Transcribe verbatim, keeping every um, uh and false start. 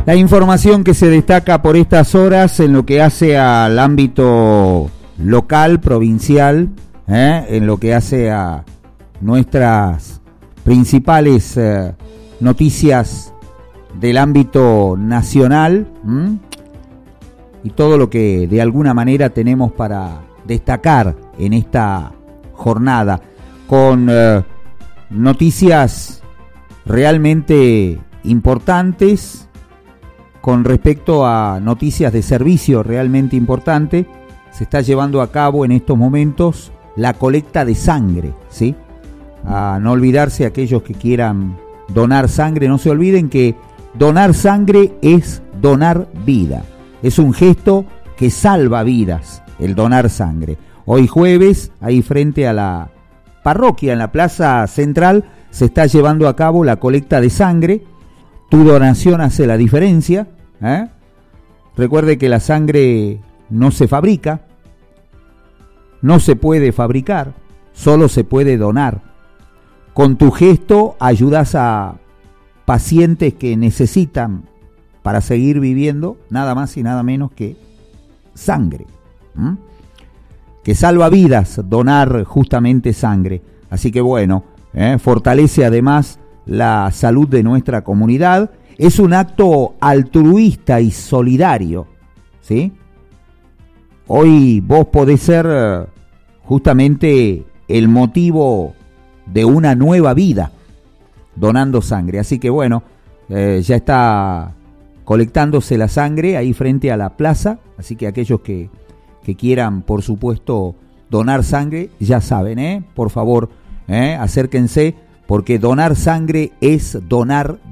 La información que se destaca por estas horas en lo que hace al ámbito local, provincial, ¿eh? en lo que hace a nuestras principales eh, noticias del ámbito nacional, ¿m? y todo lo que de alguna manera tenemos para destacar en esta jornada, con eh, noticias realmente importantes, con respecto a noticias de servicio realmente importante. Se está llevando a cabo en estos momentos la colecta de sangre, ¿sí? A no olvidarse, aquellos que quieran donar sangre, no se olviden que donar sangre es donar vida. Es un gesto que salva vidas, el donar sangre. Hoy jueves, ahí frente a la parroquia, en la plaza central, se está llevando a cabo la colecta de sangre. Tu donación hace la diferencia, ¿eh? Recuerde que la sangre no se fabrica, no se puede fabricar, solo se puede donar. Con tu gesto ayudas a pacientes que necesitan para seguir viviendo nada más y nada menos que sangre, ¿m? que salva vidas, donar justamente sangre. Así que bueno, ¿eh? fortalece además la salud de nuestra comunidad. Es un acto altruista y solidario, ¿sí? Hoy vos podés ser justamente el motivo de una nueva vida donando sangre. Así que bueno, eh, ya está colectándose la sangre ahí frente a la plaza. Así que aquellos que, que quieran, por supuesto, donar sangre, ya saben, ¿eh? Por favor, ¿eh? acérquense, porque donar sangre es donar